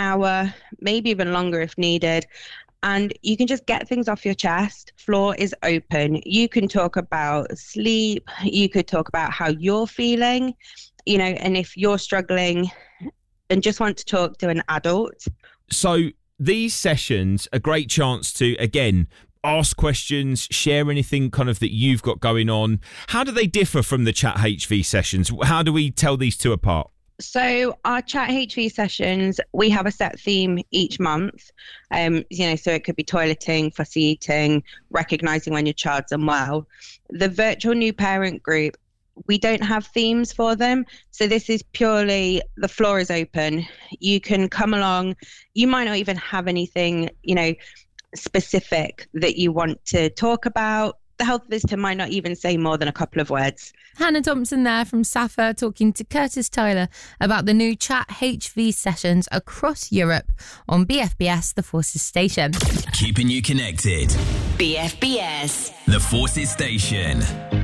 hour, maybe even longer if needed. And you can just get things off your chest. Floor is open. You can talk about sleep. You could talk about how you're feeling, and if you're struggling and just want to talk to an adult. So these sessions, a great chance to, again, ask questions, share anything kind of that you've got going on. How do they differ from the Chat HV sessions? How do we tell these two apart? So our Chat HV sessions, we have a set theme each month. So it could be toileting, fussy eating, recognising when your child's unwell. The virtual new parent group, we don't have themes for them. So this is purely, the floor is open. You can come along. You might not even have anything, specific that you want to talk about. The health visitor might not even say more than a couple of words. Hannah Thompson there from SAFA talking to Curtis Tyler about the new Chat HV sessions across Europe on BFBS, The Forces Station. Keeping you connected. BFBS. The Forces Station.